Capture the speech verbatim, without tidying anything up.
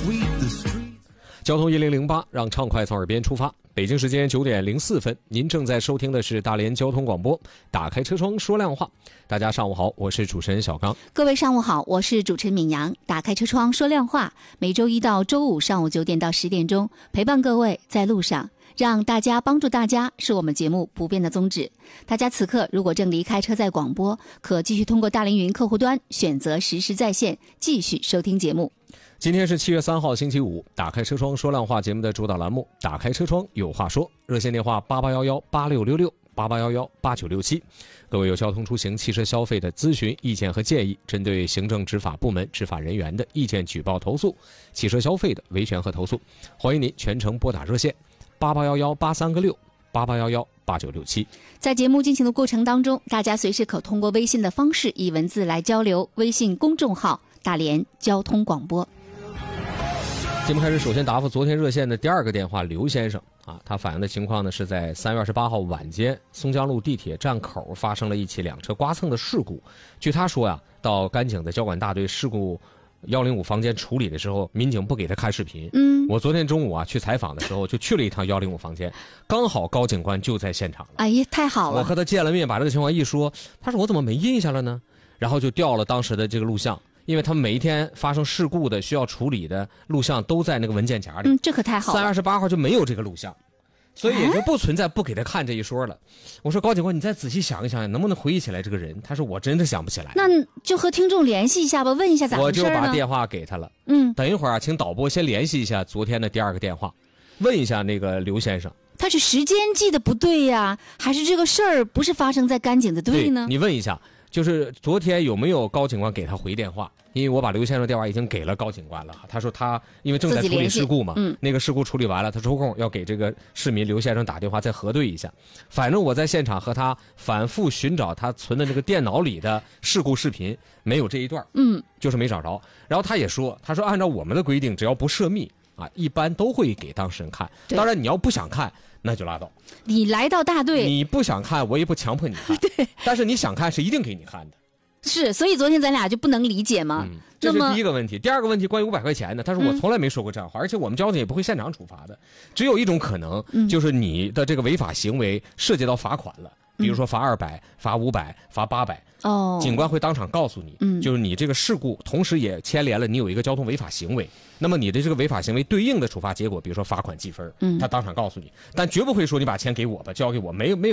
交通一零零八，让畅快从耳边出发。北京时间九点零四分，您正在收听的是大连交通广播。打开车窗说亮话，大家上午好，我是主持人小刚。 各位上午好，我是主持人闵阳。打开车窗说亮话，每周一到周五上午九点到十点钟，陪伴各位在路上，让大家帮助大家，是我们节目不变的宗旨。大家此刻如果正离开车载广播，可继续通过大连云客户端选择实时在线，继续收听节目。 今天是七月三号星期五，打开车窗说亮话节目的主导栏目打开车窗有话说，热线电话八八一一八六六六八八一一八九六七。各位有交通出行汽车消费的咨询意见和建议，针对行政执法部门执法人员的意见举报投诉，汽车消费的维权和投诉，欢迎您全程拨打热线八八一一八三个六八八一一八九六七。 在节目进行的过程当中，大家随时可通过微信的方式以文字来交流，微信公众号大连交通广播。 节目开始，首先答复昨天热线的第二个电话，刘先生啊，他反映的情况呢是在三月二十八号晚间，松江路地铁站口发生了一起两车刮蹭的事故。据他说呀，到甘井的交管大队事故一零五房间处理的时候，民警不给他看视频。嗯，我昨天中午啊去采访的时候，就去了一趟一零五房间，刚好高警官就在现场了。 哎呀，太好了！ 我和他见了面，把这个情况一说，他说我怎么没印象了呢？然后就调了当时的这个录像。因为他们每一天发生事故的需要处理的录像都在那个文件夹里， 嗯，这可太好了。 三月二十八号就没有这个录像，所以也就不存在不给他看这一说了。我说高警官，你再仔细想一想，能不能回忆起来这个人？他说我真的想不起来。 那就和听众联系一下吧，问一下咋回事呢？ 我就把电话给他了。 嗯， 等一会儿啊，请导播先联系一下昨天的第二个电话，问一下那个刘先生。 他是时间记得不对呀，还是这个事儿不是发生在甘井的队呢？ 对，你问一下。就是昨天有没有高警官给他回电话？因为我把刘先生电话已经给了高警官了。他说他因为正在处理事故嘛，嗯，那个事故处理完了，他抽空要给这个市民刘先生打电话再核对一下。反正我在现场和他反复寻找他存的那个电脑里的事故视频，没有这一段，嗯，就是没找着。然后他也说，他说按照我们的规定，只要不涉密啊，一般都会给当事人看。当然你要不想看，那就拉倒。 你来到大队， 你不想看，我也不强迫你看。对，但是你想看是一定给你看的。 是，所以昨天咱俩就不能理解吗？ 嗯，这是第一个问题。第二个问题关于五百块钱的，他说我从来没说过这样话，嗯、而且我们交警也不会现场处罚的。只有一种可能，嗯、就是你的这个违法行为涉及到罚款了，比如说罚二百、罚五百、罚八百。哦，警官会当场告诉你，嗯，就是你这个事故，同时也牵连了你有一个交通违法行为。那么你的这个违法行为对应的处罚结果，比如说罚款记分，嗯，他当场告诉你，但绝不会说你把钱给我吧，交给我，没有没有。